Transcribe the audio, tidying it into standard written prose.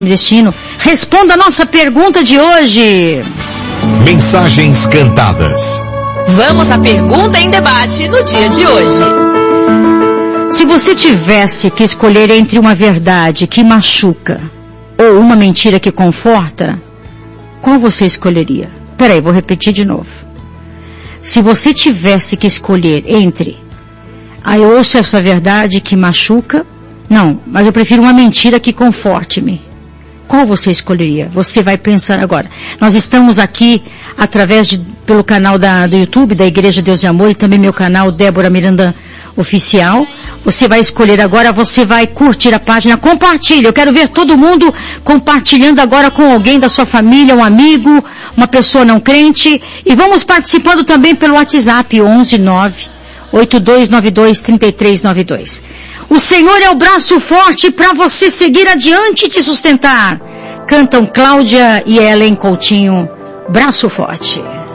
destino. Responda a nossa pergunta de hoje. Mensagens cantadas. Vamos à pergunta em debate no dia de hoje. Se você tivesse que escolher entre uma verdade que machuca ou uma mentira que conforta, qual você escolheria? Peraí, vou repetir de novo. Se você tivesse que escolher entre eu ouço essa verdade que machuca, não, mas eu prefiro uma mentira que conforte-me. Qual você escolheria? Você vai pensar agora. Nós estamos aqui pelo canal do YouTube da Igreja Deus e Amor e também meu canal Débora Miranda Oficial. Você vai escolher agora, você vai curtir a página, compartilha. Eu quero ver todo mundo compartilhando agora com alguém da sua família, um amigo, uma pessoa não crente. E vamos participando também pelo WhatsApp 11982923392. O Senhor é o braço forte para você seguir adiante e te sustentar. Cantam Cláudia e Ellen Coutinho, Braço Forte.